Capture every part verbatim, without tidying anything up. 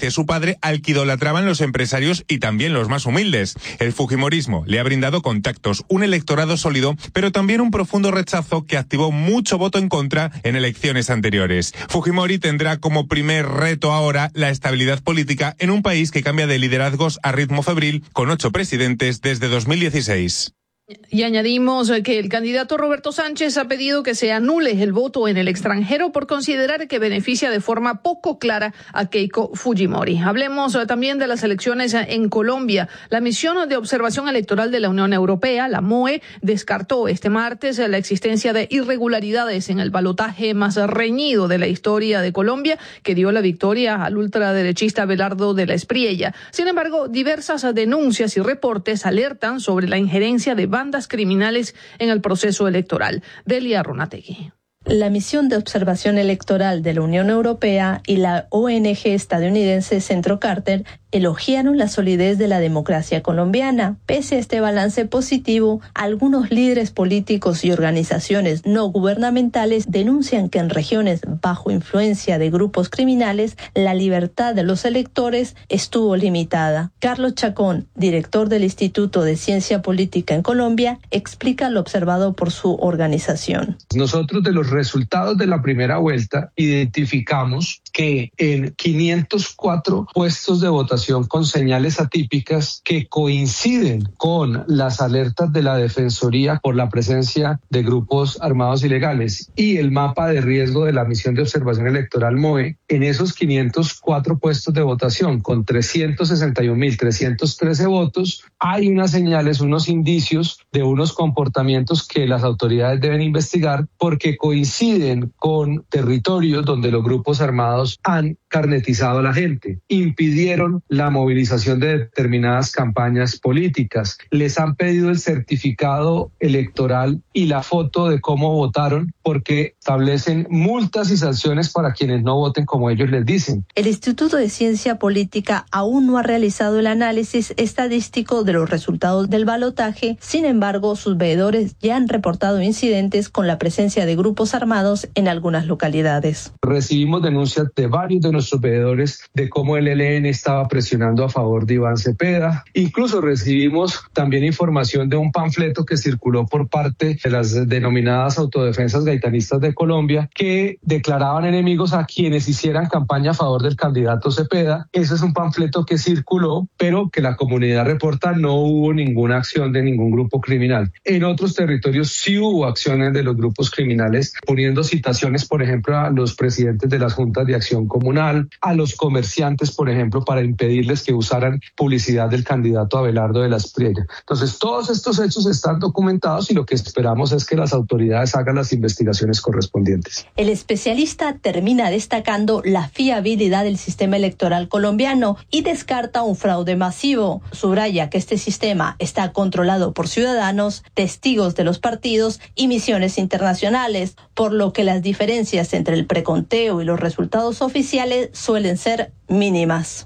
hacia su padre al que idolatraban los empresarios y también los más humildes. El fujimorismo le ha brindado contactos, un electorado sólido, pero también un profundo rechazo que activó mucho voto en contra en elecciones anteriores. Fujimori tendrá como primer reto ahora la estabilidad política en un país que cambia de liderazgos a ritmo febril, con ocho presidentes desde dos mil dieciséis. Y añadimos que el candidato Roberto Sánchez ha pedido que se anule el voto en el extranjero por considerar que beneficia de forma poco clara a Keiko Fujimori. Hablemos también de las elecciones en Colombia. La misión de observación electoral de la Unión Europea, la M O E, descartó este martes la existencia de irregularidades en el balotaje más reñido de la historia de Colombia, que dio la victoria al ultraderechista Abelardo de la Espriella. Sin embargo, diversas denuncias y reportes alertan sobre la injerencia de bandas criminales en el proceso electoral. Delia Ronategui. La misión de observación electoral de la Unión Europea y la O N G estadounidense Centro Carter elogiaron la solidez de la democracia colombiana. Pese a este balance positivo, algunos líderes políticos y organizaciones no gubernamentales denuncian que en regiones bajo influencia de grupos criminales, la libertad de los electores estuvo limitada. Carlos Chacón, director del Instituto de Ciencia Política en Colombia, explica lo observado por su organización. Nosotros de los resultados de la primera vuelta identificamos que en quinientos cuatro puestos de votación con señales atípicas que coinciden con las alertas de la Defensoría por la presencia de grupos armados ilegales y el mapa de riesgo de la misión de observación electoral M O E, en esos quinientos cuatro puestos de votación con trescientos sesenta y un mil trescientos trece votos, hay unas señales, unos indicios de unos comportamientos que las autoridades deben investigar porque coinciden con territorios donde los grupos armados han carnetizado a la gente, impidieron la movilización de determinadas campañas políticas, les han pedido el certificado electoral y la foto de cómo votaron porque establecen multas y sanciones para quienes no voten como ellos les dicen. El Instituto de Ciencia Política aún no ha realizado el análisis estadístico de los resultados del balotaje, sin embargo, sus veedores ya han reportado incidentes con la presencia de grupos armados en algunas localidades. Recibimos denuncias de varios de nuestros veedores de cómo el E L N estaba presionando a favor de Iván Cepeda. Incluso recibimos también información de un panfleto que circuló por parte de las denominadas autodefensas gaitanistas de Colombia que declaraban enemigos a quienes hicieran campaña a favor del candidato Cepeda. Ese es un panfleto que circuló, pero que la comunidad reporta no hubo ninguna acción de ningún grupo criminal. En otros territorios sí hubo acciones de los grupos criminales, poniendo citaciones, por ejemplo, a los presidentes de las juntas de acción comunal, a los comerciantes, por ejemplo, para impedirles que usaran publicidad del candidato Abelardo de la Espriella. Entonces, todos estos hechos están documentados y lo que esperamos es que las autoridades hagan las investigaciones correspondientes. El especialista termina destacando la fiabilidad del sistema electoral colombiano y descarta un fraude masivo. Subraya que este sistema está controlado por ciudadanos, testigos de los partidos y misiones internacionales, por lo que las diferencias entre el preconteo y los resultados oficiales suelen ser mínimas.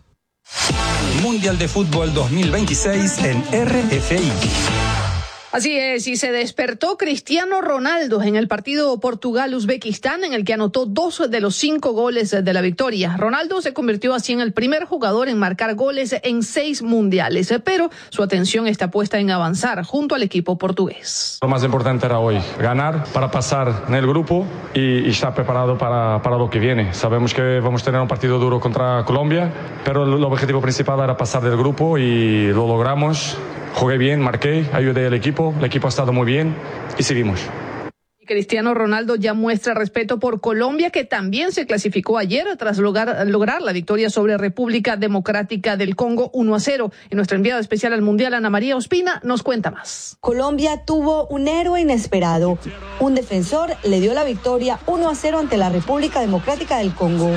Mundial de Fútbol dos mil veintiséis en R F I. Así es, y se despertó Cristiano Ronaldo en el partido Portugal-Uzbekistán, en el que anotó dos de los cinco goles de la victoria. Ronaldo se convirtió así en el primer jugador en marcar goles en seis mundiales, pero su atención está puesta en avanzar junto al equipo portugués. Lo más importante era hoy, ganar para pasar en el grupo y, y estar preparado para, para lo que viene. Sabemos que vamos a tener un partido duro contra Colombia, pero el objetivo principal era pasar del grupo y lo logramos. Jugué bien, marqué, ayudé al equipo, el equipo ha estado muy bien y seguimos. Cristiano Ronaldo ya muestra respeto por Colombia, que también se clasificó ayer tras lograr, lograr la victoria sobre República Democrática del Congo uno a cero. Y nuestra enviada especial al Mundial, Ana María Ospina, nos cuenta más. Colombia tuvo un héroe inesperado. Un defensor le dio la victoria uno a cero ante la República Democrática del Congo.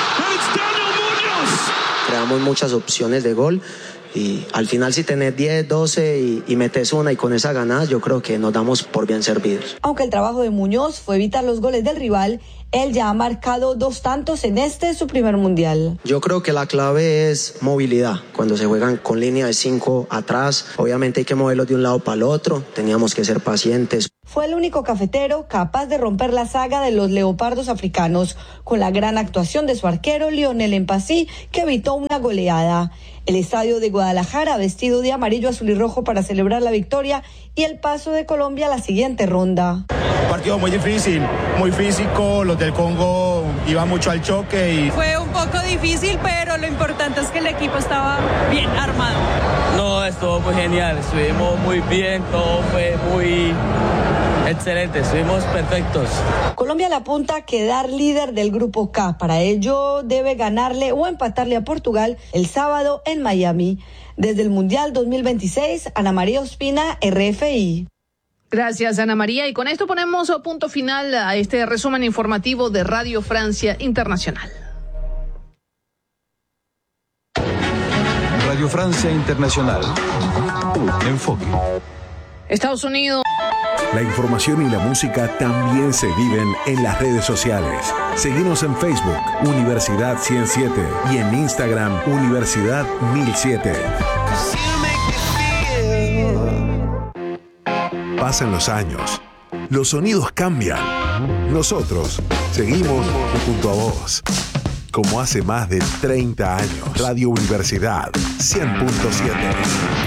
Creamos muchas opciones de gol. Y al final si tenés diez, doce y, y metes una y con esa ganás, yo creo que nos damos por bien servidos. Aunque el trabajo de Muñoz fue evitar los goles del rival, él ya ha marcado dos tantos en este su primer mundial. Yo creo que la clave es movilidad. Cuando se juegan con línea de cinco atrás, obviamente hay que moverlos de un lado para el otro. Teníamos que ser pacientes. fue el único cafetero capaz de romper la saga de los leopardos africanos, con la gran actuación de su arquero Lionel Mpassi, que evitó una goleada. El estadio de Guadalajara vestido de amarillo, azul y rojo para celebrar la victoria y el paso de Colombia a la siguiente ronda. Un partido muy difícil, muy físico, los del Congo iban mucho al choque. Y... Fue un poco difícil, pero lo importante es que el equipo estaba bien armado. No, estuvo muy genial, estuvimos muy bien, todo fue muy excelente, estuvimos perfectos. Colombia le apunta a quedar líder del grupo K. Para ello debe ganarle o empatarle a Portugal el sábado en Miami. Desde el Mundial dos mil veintiséis, Ana María Ospina, R F I. Gracias, Ana María. Y con esto ponemos punto final a este resumen informativo de Radio Francia Internacional. Radio Francia Internacional. Enfoque. Estados Unidos. La información y la música también se viven en las redes sociales. Seguimos en Facebook, Universidad ciento siete, y en Instagram, Universidad mil siete. Pasan los años, los sonidos cambian. Nosotros seguimos junto a vos. Como hace más de treinta años, Radio Universidad cien punto siete.